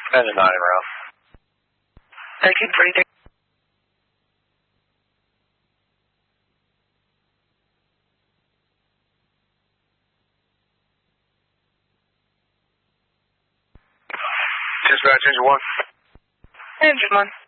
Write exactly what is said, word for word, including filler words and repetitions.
Engine nine in route. Engine three. Dispatch, engine one. Engine one.